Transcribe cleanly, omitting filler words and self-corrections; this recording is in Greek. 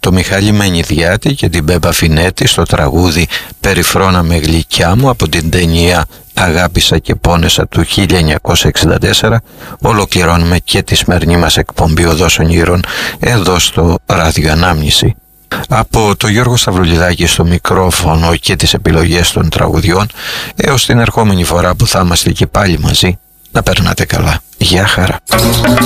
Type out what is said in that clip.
το Μιχάλη Μενιδιάτη και την Μπέμπα Φινέτη στο τραγούδι «Περιφρώνα με γλυκιά μου» από την ταινία «Αγάπησα και πόνεσα» του 1964, ολοκληρώνουμε και τη σημερινή μας εκπομπή «Οδός Ονείρων» εδώ στο Ράδιο Ανάμνηση. Από το Γιώργο Σταυρουλιδάκη στο μικρόφωνο και τις επιλογές των τραγουδιών, έως την ερχόμενη φορά που θα είμαστε και πάλι μαζί, να περνάτε καλά. Γεια χαρά.